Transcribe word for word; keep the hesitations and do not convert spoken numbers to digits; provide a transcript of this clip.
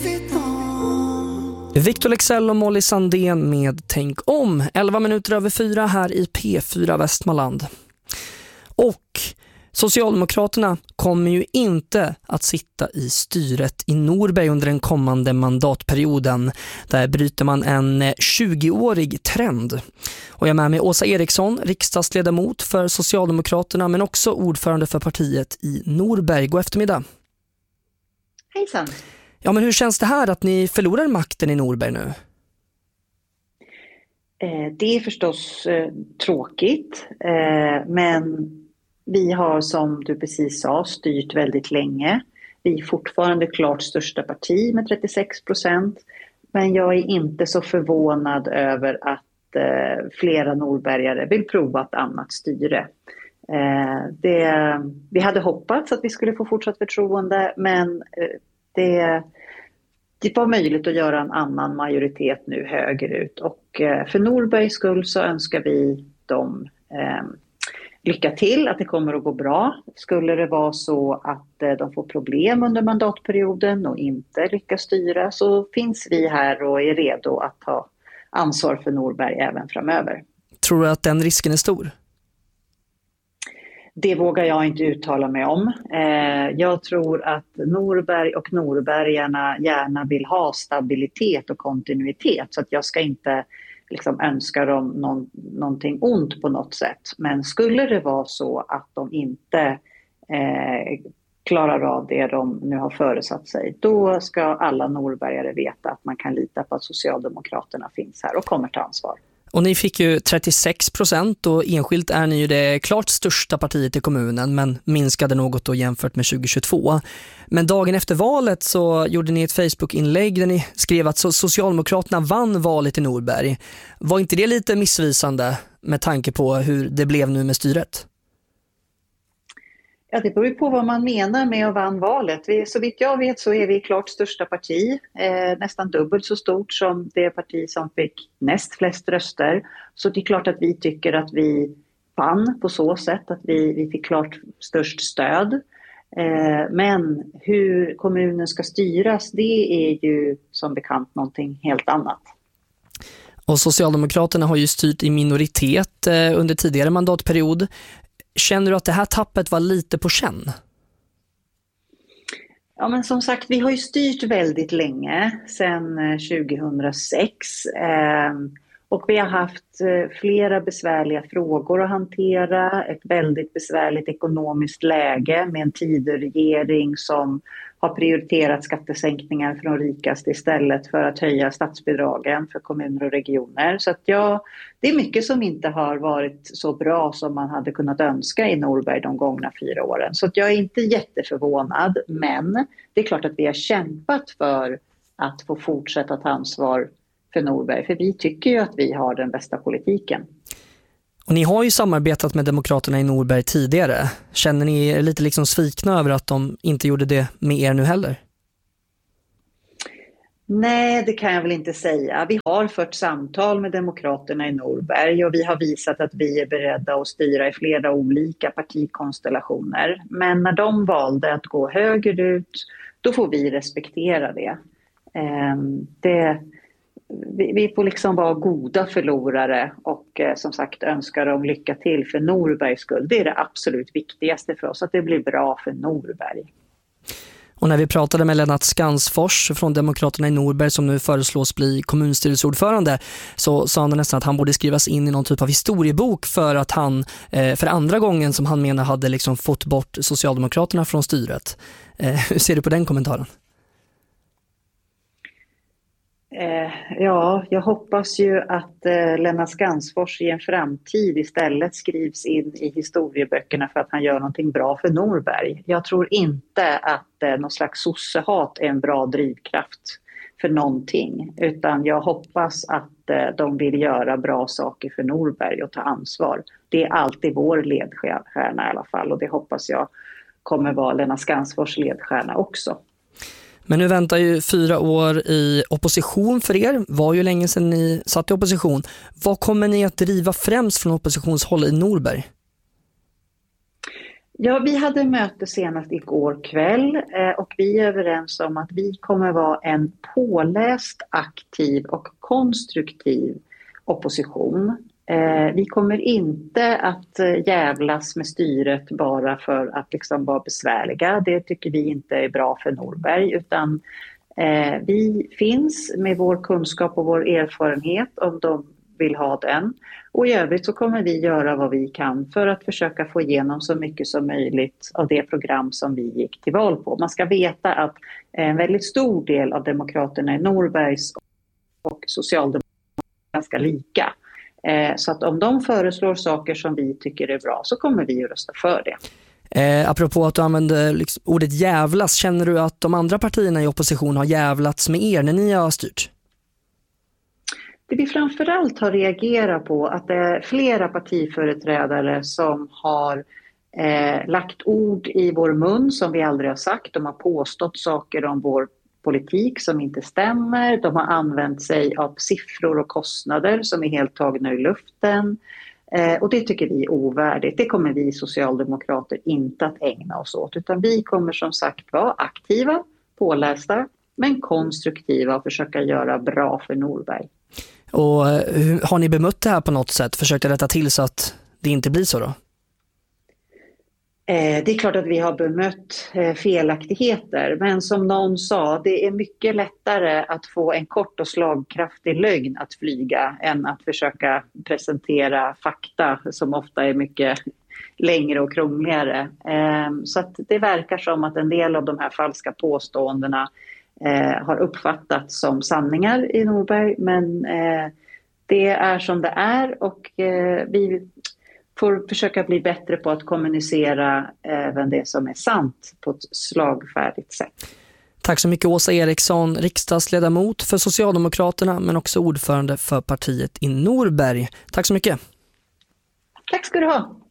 Victor Leksell och Molly Sandén med Tänk om. elva minuter över fyra här i P fyra Västmanland. Och Socialdemokraterna kommer ju inte att sitta i styret i Norberg under den kommande mandatperioden. Där bryter man en tjugoårig trend. Och jag är med mig Åsa Eriksson, riksdagsledamot för Socialdemokraterna men också ordförande för partiet i Norberg. God eftermiddag. Hejsan. Ja, men hur känns det här att ni förlorar makten i Norberg nu? Eh, det är förstås eh, tråkigt, eh, men vi har, som du precis sa, styrt väldigt länge. Vi är fortfarande klart största parti med trettiosex procent, men jag är inte så förvånad över att eh, flera norbergare vill prova ett annat styre. Eh, det, vi hade hoppats att vi skulle få fortsatt förtroende, men eh, det... Det var möjligt att göra en annan majoritet nu högerut, och för Norbergs skull så önskar vi dem eh, lycka till, att det kommer att gå bra. Skulle det vara så att eh, de får problem under mandatperioden och inte lyckas styra, så finns vi här och är redo att ta ansvar för Norberg även framöver. Tror du att den risken är stor? Det vågar jag inte uttala mig om. Eh, jag tror att Norberg och norbergarna gärna vill ha stabilitet och kontinuitet. Så att jag ska inte liksom önska dem någon, någonting ont på något sätt. Men skulle det vara så att de inte eh, klarar av det de nu har föresatt sig, då ska alla norbergare veta att man kan lita på att Socialdemokraterna finns här och kommer ta ansvar. Och ni fick ju trettiosex procent och enskilt är ni ju det klart största partiet i kommunen, men minskade något då jämfört med tjugohundratjugotvå. Men dagen efter valet så gjorde ni ett Facebook-inlägg där ni skrev att Socialdemokraterna vann valet i Norberg. Var inte det lite missvisande med tanke på hur det blev nu med styret? Ja, det beror ju på vad man menar med att vann valet. Vi, så vitt jag vet så är vi klart största parti, eh, nästan dubbelt så stort som det parti som fick näst flest röster. Så det är klart att vi tycker att vi vann på så sätt att vi, vi fick klart störst stöd. Eh, men hur kommunen ska styras, det är ju som bekant någonting helt annat. Och Socialdemokraterna har ju styrt i minoritet eh, under tidigare mandatperiod. Känner du att det här tappet var lite på känn? Ja, men som sagt, vi har ju styrt väldigt länge, sedan tjugohundrasex. Eh, och vi har haft eh, flera besvärliga frågor att hantera. Ett väldigt besvärligt ekonomiskt läge med en Tidöregering som har prioriterat skattesänkningar för de rikaste istället för att höja statsbidragen för kommuner och regioner. Så att ja, det är mycket som inte har varit så bra som man hade kunnat önska i Norberg de gångna fyra åren. Så att jag är inte jätteförvånad, men det är klart att vi har kämpat för att få fortsätta ta ansvar för Norberg. För vi tycker ju att vi har den bästa politiken. Och ni har ju samarbetat med Demokraterna i Norberg tidigare. Känner ni er lite liksom svikna över att de inte gjorde det med er nu heller? Nej, det kan jag väl inte säga. Vi har fört samtal med Demokraterna i Norberg och vi har visat att vi är beredda att styra i flera olika partikonstellationer. Men när de valde att gå högerut, då får vi respektera det. Det... Vi får liksom vara goda förlorare och eh, som sagt önskar dem lycka till för Norbergs skull. Det är det absolut viktigaste för oss, att det blir bra för Norberg. Och när vi pratade med Lennart Skansfors från Demokraterna i Norberg som nu föreslås bli kommunstyrelseordförande, så sa han nästan att han borde skrivas in i någon typ av historiebok för att han eh, för andra gången som han menar hade liksom fått bort Socialdemokraterna från styret. Eh, hur ser du på den kommentaren? Eh, ja, jag hoppas ju att eh, Lennart Skansfors i en framtid istället skrivs in i historieböckerna för att han gör någonting bra för Norberg. Jag tror inte att eh, någon slags sossehat är en bra drivkraft för någonting, utan jag hoppas att eh, de vill göra bra saker för Norberg och ta ansvar. Det är alltid vår ledstjärna i alla fall, och det hoppas jag kommer vara Lennart Skansfors ledstjärna också. Men nu väntar ju fyra år i opposition för er. Var ju länge sedan ni satt i opposition. Vad kommer ni att driva främst från oppositionshåll i Norberg? Ja, vi hade möte senast igår kväll och vi är överens om att vi kommer vara en påläst, aktiv och konstruktiv opposition. Vi kommer inte att jävlas med styret bara för att liksom vara besvärliga. Det tycker vi inte är bra för Norberg, utan vi finns med vår kunskap och vår erfarenhet om de vill ha den. Och i övrigt så kommer vi göra vad vi kan för att försöka få igenom så mycket som möjligt av det program som vi gick till val på. Man ska veta att en väldigt stor del av demokraterna i Norbergs och socialdemokraterna är ganska lika. Så att om de föreslår saker som vi tycker är bra så kommer vi att rösta för det. Eh, apropå att du använder liksom ordet jävlas, känner du att de andra partierna i opposition har jävlats med er när ni har styrt? Det vi framförallt har reagerat på att det är flera partiföreträdare som har eh, lagt ord i vår mun som vi aldrig har sagt. De har påstått saker om vår politik som inte stämmer. De har använt sig av siffror och kostnader som är helt tagna ur luften. Eh, och det tycker vi är ovärdigt. Det kommer vi socialdemokrater inte att ägna oss åt. Utan vi kommer som sagt vara aktiva, pålästa, men konstruktiva och försöka göra bra för Norberg. Och har ni bemött det här på något sätt? Försökt rätta till så att det inte blir så då? Eh, det är klart att vi har bemött eh, felaktigheter. Men som någon sa, det är mycket lättare att få en kort och slagkraftig lögn att flyga än att försöka presentera fakta som ofta är mycket längre och krångligare. Eh, så att det verkar som att en del av de här falska påståendena Eh, har uppfattats som sanningar i Norberg, men eh, det är som det är och eh, vi får försöka bli bättre på att kommunicera även det som är sant på ett slagfärdigt sätt. Tack så mycket Åsa Eriksson, riksdagsledamot för Socialdemokraterna men också ordförande för partiet i Norberg. Tack så mycket. Tack ska du ha.